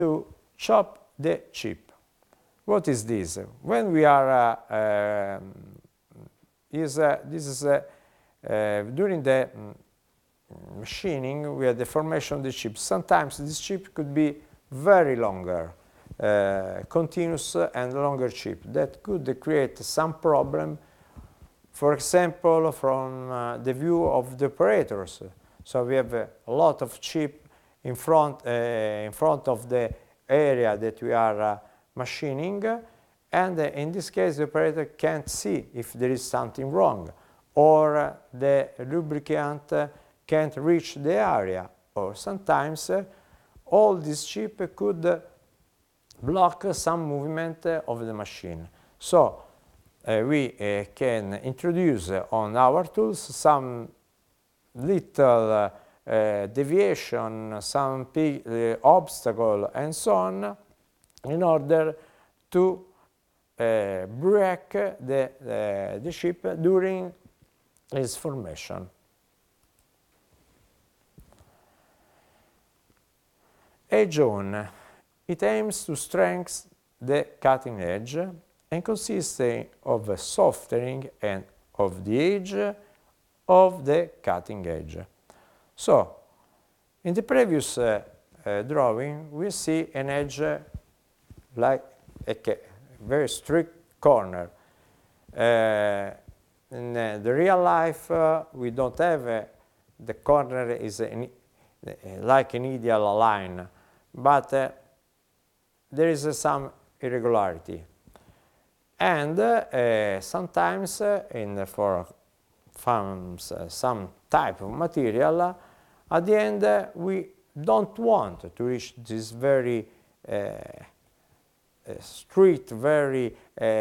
to chop the chip. What is this? When we are during the machining, we have the formation of the chip. Sometimes this chip could be very longer, continuous and longer chip. That could create some problem, for example, from the view of the operators. So we have a lot of chip in front of the area that we are machining, and in this case the operator can't see if there is something wrong, or the lubricant can't reach the area, or sometimes all this chip could block some movement of the machine. So we can introduce on our tools some little deviation, some obstacle and so on, in order to break the chip during its formation. Edge on. It aims to strengthen the cutting edge and consists of a softening and of the edge of the cutting edge. So, in the previous drawing, we see an edge like a very strict corner. In the real life, we don't have the corner is like an ideal line, but there is some irregularity. And sometimes for some type of material, at the end we don't want to reach this very strict, very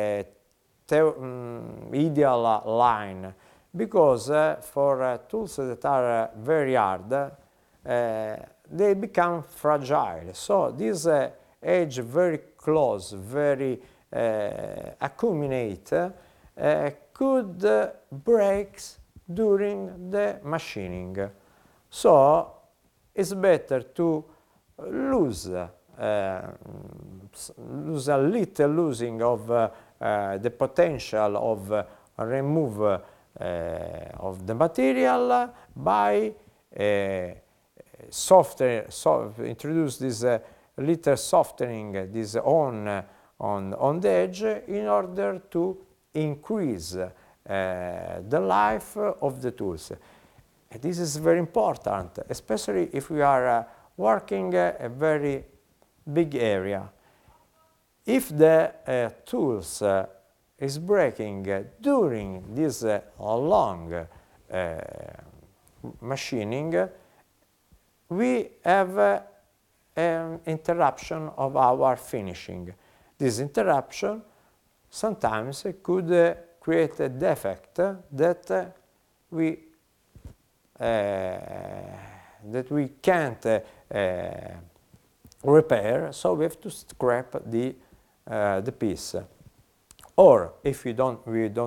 ideal line, because for tools that are very hard, they become fragile. So this edge very close, very accumulate, could break during the machining. So it's better to lose a little losing of the potential of remove of the material by introduce this little softening, this on the edge, in order to increase the life of the tools. This is very important, especially if we are working a very big area. If the tools is breaking during this long machining, we have an interruption of our finishing. This interruption sometimes could create a defect that we can't repair, so we have to scrap the piece. Or if we don't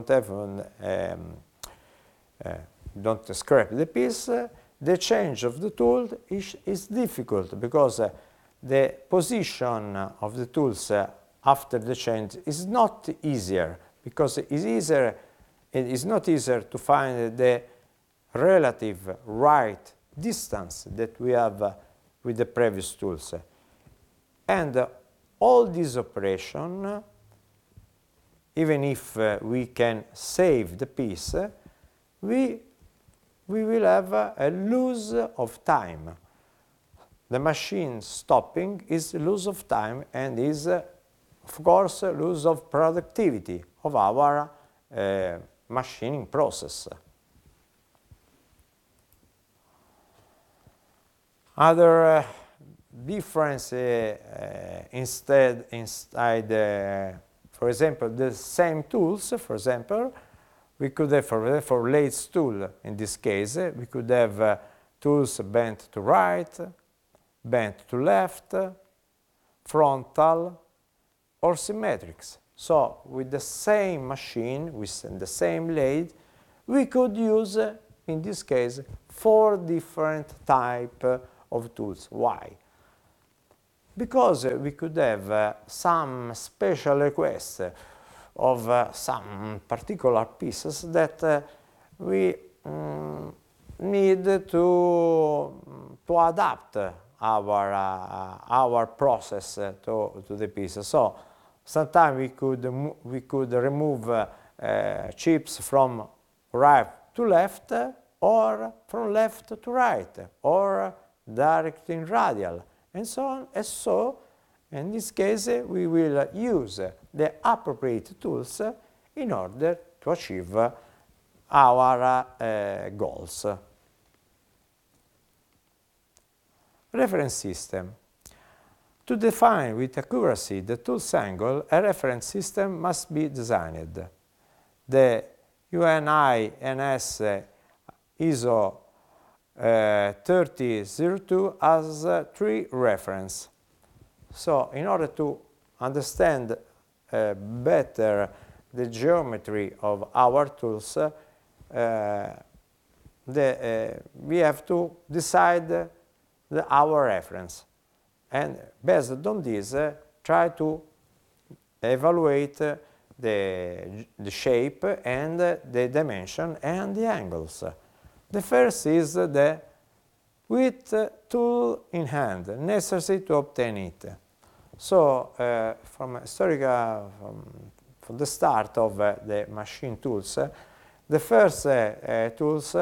scrap the piece, the change of the tool is difficult, because the position of the tools after the change is not easier, because it is not easier to find the relative right distance that we have with the previous tools. And all this operation, even if we can save the piece, we will have a loss of time. The machine stopping is loss of time, and is, of course, loss of productivity of our machining process. Other difference inside, for example, the same tools, for example, we could have, for lathe tool, in this case, we could have tools bent to right, bent to left, frontal, or symmetrics. So with the same machine, with the same lathe, we could use, in this case, 4 different types of tools. Why? because we could have some special requests of some particular pieces that we need to adapt our process to the pieces. So sometimes we could remove chips from right to left, or from left to right, or direct in radial, and so on. And so, in this case, we will use the appropriate tools in order to achieve our goals. Reference system. To define with accuracy the tool's angle, a reference system must be designed. The UNI-NS ISO 3002 has 3 references. So, in order to understand better the geometry of our tools, we have to decide our reference. And based on this, try to evaluate the shape and the dimension and the angles. The first is the width tool in hand, necessary to obtain it. So, from the start of the machine tools, the first tools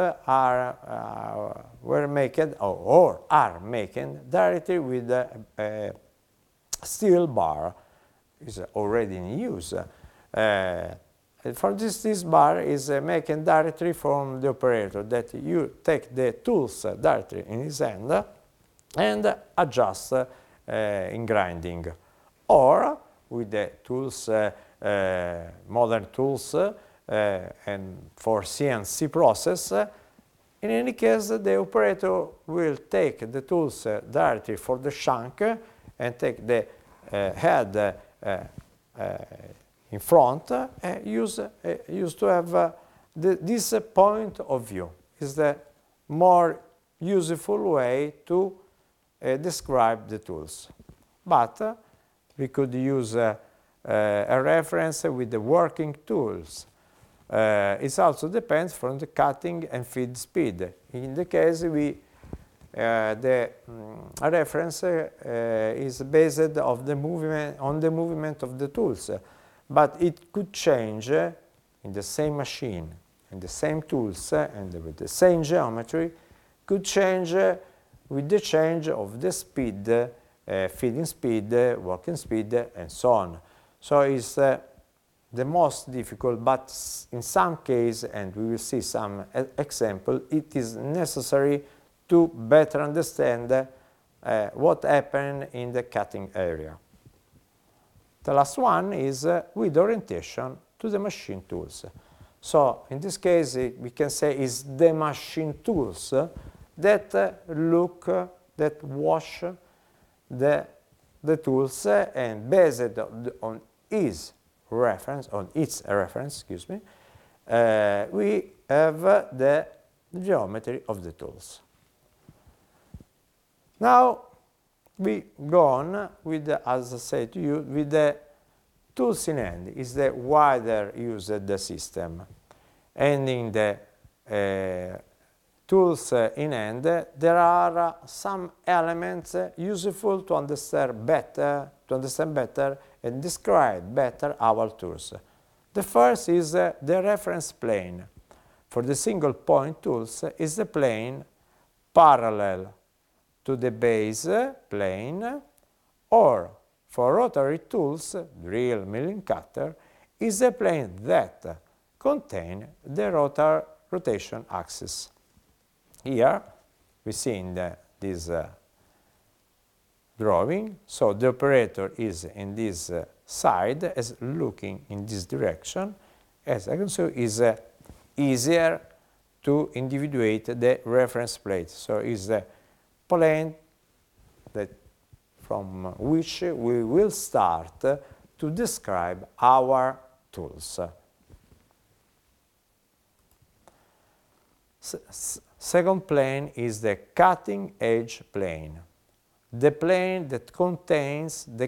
were made or are made directly with a steel bar. Is already in use. For this bar is made directly from the operator, that you take the tools directly in his hand and adjust in grinding. Or with the tools, modern tools, and for CNC process, in any case the operator will take the tools directly for the shank and take the head in front, used to have this point of view. Is the more useful way to describe the tools. But we could use a reference with the working tools. It also depends from the cutting and feed speed. In the case the reference is based on the movement of the tools, but it could change in the same machine, and the same tools, and with the same geometry, could change with the change of the speed, feeding speed, working speed, and so on. So it's the most difficult, but in some case, and we will see some example, it is necessary to better understand what happened in the cutting area. The last one is with orientation to the machine tools. So in this case, we can say is the machine tools that wash the tools, and based on its reference, we have the geometry of the tools. Now we go on with, as I said to you, with the tools in hand. Is the wider used system, and in the tools in hand there are some elements useful to understand better and describe better our tools. The first is the reference plane. For the single point tools is the plane parallel to the base plane, or for rotary tools, drill, milling, cutter, is a plane that contains the rotation axis. Here we see in this drawing, so the operator is in this side, as looking in this direction. As I can see, is easier to individuate the reference plate. So is the plane that from which we will start to describe our tools. Second plane is the cutting edge plane. the plane that contains the